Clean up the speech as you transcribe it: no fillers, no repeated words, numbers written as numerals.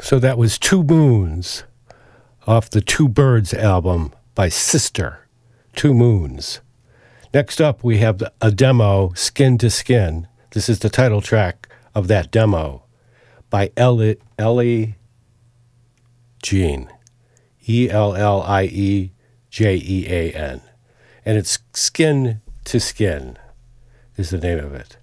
So that was Two Moons off the Two Birds album by Sister, Two Moons. Next up, we have a demo, Skin to Skin. This is the title track of that demo by Ellie Jean, Elliejean. And it's Skin to Skin is the name of it.